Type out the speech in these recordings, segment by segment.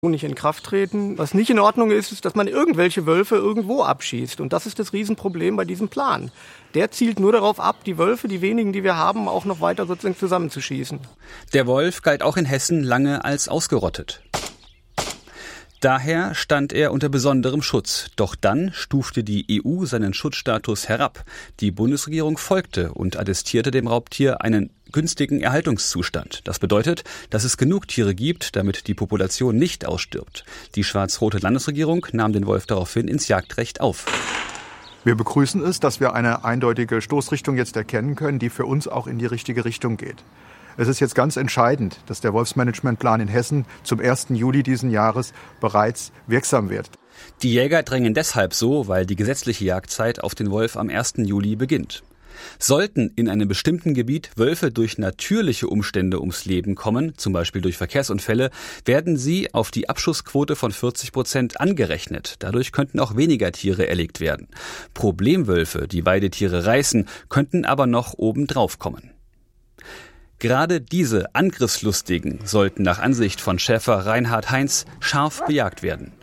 nicht in Kraft treten. Was nicht in Ordnung ist, ist, dass man irgendwelche Wölfe irgendwo abschießt. Und das ist das Riesenproblem bei diesem Plan. Der zielt nur darauf ab, die Wölfe, die wenigen, die wir haben, auch noch weiter sozusagen zusammenzuschießen. Der Wolf galt auch in Hessen lange als ausgerottet. Daher stand er unter besonderem Schutz. Doch dann stufte die EU seinen Schutzstatus herab. Die Bundesregierung folgte und attestierte dem Raubtier einen günstigen Erhaltungszustand. Das bedeutet, dass es genug Tiere gibt, damit die Population nicht ausstirbt. Die schwarz-rote Landesregierung nahm den Wolf daraufhin ins Jagdrecht auf. Wir begrüßen es, dass wir eine eindeutige Stoßrichtung jetzt erkennen können, die für uns auch in die richtige Richtung geht. Es ist jetzt ganz entscheidend, dass der Wolfsmanagementplan in Hessen zum 1. Juli diesen Jahres bereits wirksam wird. Die Jäger drängen deshalb so, weil die gesetzliche Jagdzeit auf den Wolf am 1. Juli beginnt. Sollten in einem bestimmten Gebiet Wölfe durch natürliche Umstände ums Leben kommen, zum Beispiel durch Verkehrsunfälle, werden sie auf die Abschussquote von 40% angerechnet. Dadurch könnten auch weniger Tiere erlegt werden. Problemwölfe, die Weidetiere reißen, könnten aber noch obendrauf kommen. Gerade diese Angriffslustigen sollten nach Ansicht von Schäfer Reinhard Heinz scharf bejagt werden.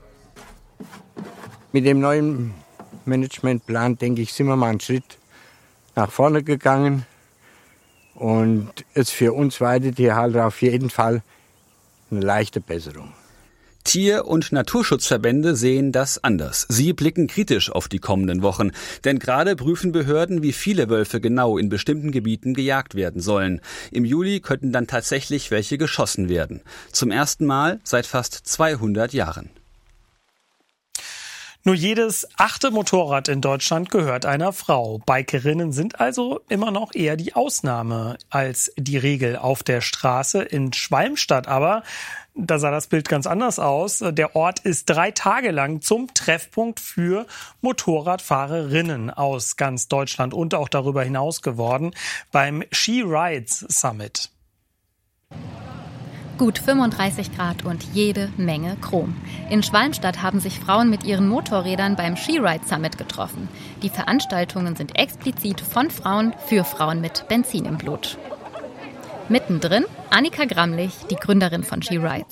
Mit dem neuen Managementplan, denke ich, sind wir mal einen Schritt nach vorne gegangen. Und ist für uns Weidetierhalter auf jeden Fall eine leichte Besserung. Tier- und Naturschutzverbände sehen das anders. Sie blicken kritisch auf die kommenden Wochen. Denn gerade prüfen Behörden, wie viele Wölfe genau in bestimmten Gebieten gejagt werden sollen. Im Juli könnten dann tatsächlich welche geschossen werden. Zum ersten Mal seit fast 200 Jahren. Nur jedes 8. Motorrad in Deutschland gehört einer Frau. Bikerinnen sind also immer noch eher die Ausnahme als die Regel auf der Straße. In Schwalmstadt aber, da sah das Bild ganz anders aus. Der Ort ist 3 Tage lang zum Treffpunkt für Motorradfahrerinnen aus ganz Deutschland und auch darüber hinaus geworden beim She Rides Summit. Gut 35 Grad und jede Menge Chrom. In Schwalmstadt haben sich Frauen mit ihren Motorrädern beim She Ride Summit getroffen. Die Veranstaltungen sind explizit von Frauen für Frauen mit Benzin im Blut. Mittendrin Annika Gramlich, die Gründerin von She Rides.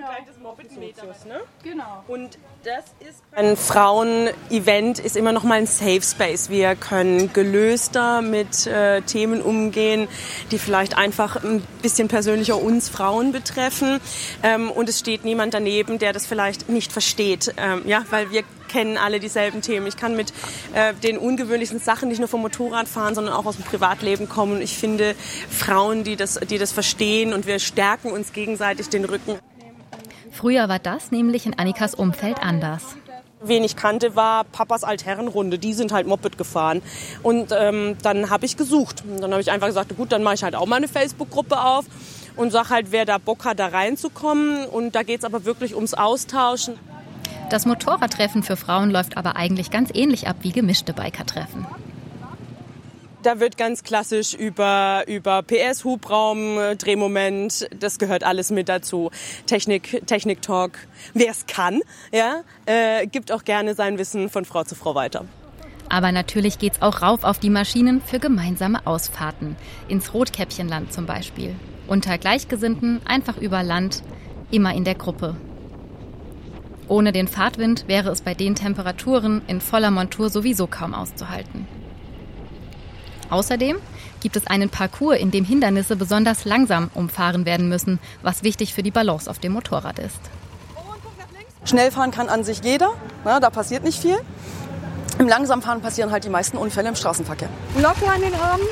Genau. Und das ist ein Frauen-Event, ist immer noch mal ein Safe Space. Wir können gelöster mit Themen umgehen, die vielleicht einfach ein bisschen persönlicher uns Frauen betreffen. Und es steht niemand daneben, der das vielleicht nicht versteht. Weil wir kennen alle dieselben Themen. Ich kann mit den ungewöhnlichsten Sachen nicht nur vom Motorradfahren, sondern auch aus dem Privatleben kommen. Und ich finde Frauen, die das verstehen, und wir stärken uns gegenseitig den Rücken. Früher war das nämlich in Annikas Umfeld anders. Wen ich kannte, war Papas Altherrenrunde. Die sind halt Moped gefahren. Und dann habe ich gesucht. Und dann habe ich einfach gesagt, gut, dann mache ich halt auch mal eine Facebook-Gruppe auf und sage halt, wer da Bock hat, da reinzukommen. Und da geht es aber wirklich ums Austauschen. Das Motorradtreffen für Frauen läuft aber eigentlich ganz ähnlich ab wie gemischte Bikertreffen. Da wird ganz klassisch über PS, Hubraum, Drehmoment, das gehört alles mit dazu. Technik-Talk, wer es kann, gibt auch gerne sein Wissen von Frau zu Frau weiter. Aber natürlich geht's auch rauf auf die Maschinen für gemeinsame Ausfahrten. Ins Rotkäppchenland zum Beispiel. Unter Gleichgesinnten, einfach über Land, immer in der Gruppe. Ohne den Fahrtwind wäre es bei den Temperaturen in voller Montur sowieso kaum auszuhalten. Außerdem gibt es einen Parcours, in dem Hindernisse besonders langsam umfahren werden müssen, was wichtig für die Balance auf dem Motorrad ist. Schnell fahren kann an sich jeder, da passiert nicht viel. Im Langsamfahren passieren halt die meisten Unfälle im Straßenverkehr. Locker an den Armen.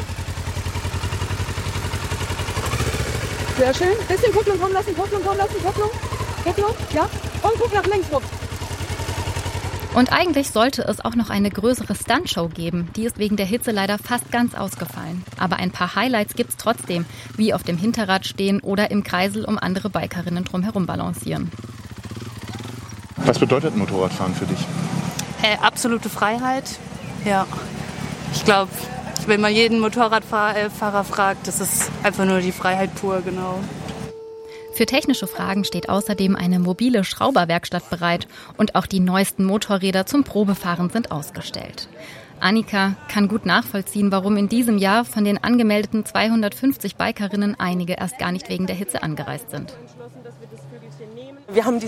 Sehr schön. Bisschen Kupplung kommen lassen, Kupplung. Ja. Und guck nach links, rup. Und eigentlich sollte es auch noch eine größere Stuntshow geben. Die ist wegen der Hitze leider fast ganz ausgefallen. Aber ein paar Highlights gibt's trotzdem, wie auf dem Hinterrad stehen oder im Kreisel um andere Bikerinnen drumherum balancieren. Was bedeutet Motorradfahren für dich? Absolute Freiheit. Ja, ich glaube, wenn man jeden Motorradfahrer fragt, das ist einfach nur die Freiheit pur, genau. Für technische Fragen steht außerdem eine mobile Schrauberwerkstatt bereit und auch die neuesten Motorräder zum Probefahren sind ausgestellt. Annika kann gut nachvollziehen, warum in diesem Jahr von den angemeldeten 250 Bikerinnen einige erst gar nicht wegen der Hitze angereist sind. Wir haben